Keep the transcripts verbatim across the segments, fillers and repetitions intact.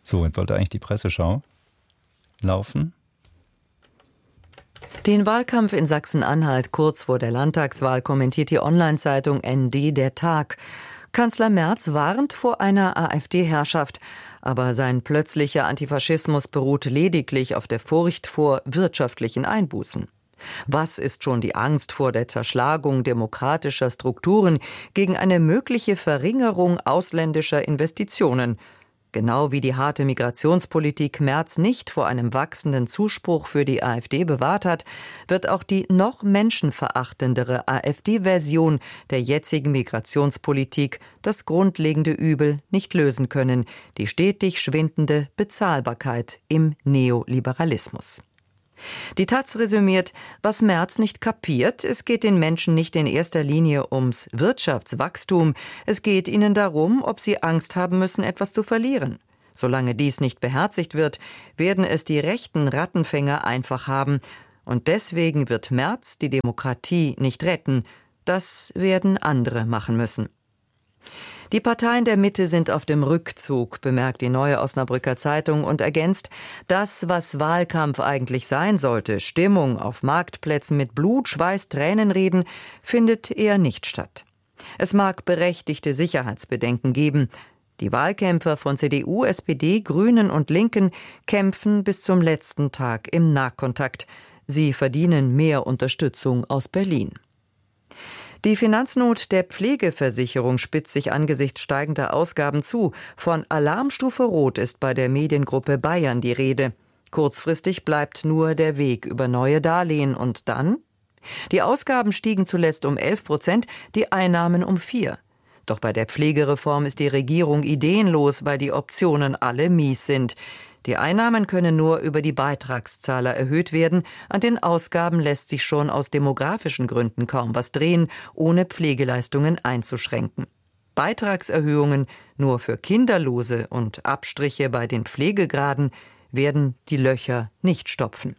So, jetzt sollte eigentlich die Presseschau laufen. Den Wahlkampf in Sachsen-Anhalt kurz vor der Landtagswahl kommentiert die Online-Zeitung N D Der Tag. Kanzler Merz warnt vor einer AfD-Herrschaft, aber sein plötzlicher Antifaschismus beruht lediglich auf der Furcht vor wirtschaftlichen Einbußen. Was ist schon die Angst vor der Zerschlagung demokratischer Strukturen gegen eine mögliche Verringerung ausländischer Investitionen? Genau wie die harte Migrationspolitik Merz nicht vor einem wachsenden Zuspruch für die AfD bewahrt hat, wird auch die noch menschenverachtendere AfD-Version der jetzigen Migrationspolitik das grundlegende Übel nicht lösen können, die stetig schwindende Bezahlbarkeit im Neoliberalismus. Die Taz resümiert, was Merz nicht kapiert, es geht den Menschen nicht in erster Linie ums Wirtschaftswachstum, es geht ihnen darum, ob sie Angst haben müssen, etwas zu verlieren. Solange dies nicht beherzigt wird, werden es die rechten Rattenfänger einfach haben. Und deswegen wird Merz die Demokratie nicht retten. Das werden andere machen müssen. Die Parteien der Mitte sind auf dem Rückzug, bemerkt die Neue Osnabrücker Zeitung und ergänzt, das, was Wahlkampf eigentlich sein sollte, Stimmung auf Marktplätzen mit Blut, Schweiß, Tränenreden, findet eher nicht statt. Es mag berechtigte Sicherheitsbedenken geben. Die Wahlkämpfer von C D U, S P D, Grünen und Linken kämpfen bis zum letzten Tag im Nahkontakt. Sie verdienen mehr Unterstützung aus Berlin. Die Finanznot der Pflegeversicherung spitzt sich angesichts steigender Ausgaben zu. Von Alarmstufe Rot ist bei der Mediengruppe Bayern die Rede. Kurzfristig bleibt nur der Weg über neue Darlehen. Und dann? Die Ausgaben stiegen zuletzt um elf Prozent, die Einnahmen um vier. Doch bei der Pflegereform ist die Regierung ideenlos, weil die Optionen alle mies sind. Die Einnahmen können nur über die Beitragszahler erhöht werden. An den Ausgaben lässt sich schon aus demografischen Gründen kaum was drehen, ohne Pflegeleistungen einzuschränken. Beitragserhöhungen nur für Kinderlose und Abstriche bei den Pflegegraden werden die Löcher nicht stopfen.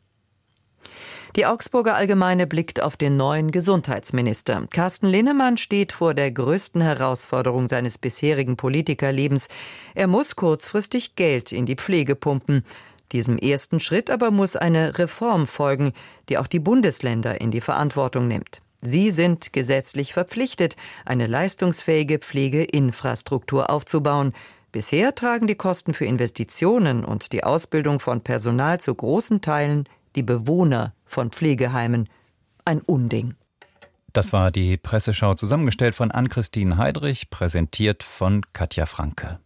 Die Augsburger Allgemeine blickt auf den neuen Gesundheitsminister. Carsten Linnemann steht vor der größten Herausforderung seines bisherigen Politikerlebens. Er muss kurzfristig Geld in die Pflege pumpen. Diesem ersten Schritt aber muss eine Reform folgen, die auch die Bundesländer in die Verantwortung nimmt. Sie sind gesetzlich verpflichtet, eine leistungsfähige Pflegeinfrastruktur aufzubauen. Bisher tragen die Kosten für Investitionen und die Ausbildung von Personal zu großen Teilen die Bewohner von Pflegeheimen. Ein Unding. Das war die Presseschau, zusammengestellt von Ann-Christine Heidrich, präsentiert von Katja Franke.